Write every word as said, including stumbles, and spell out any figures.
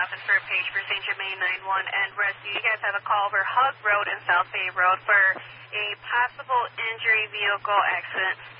office for a page for Saint Germain nine one and rescue. You guys have a call over Hug Road and South Bay Road for a possible injury vehicle accident.